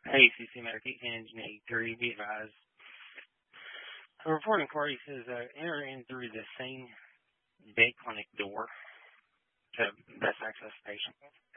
Hey, CC Medical Engineering 3, be advised. A reporting party says enter in through the same day clinic door to best access patient.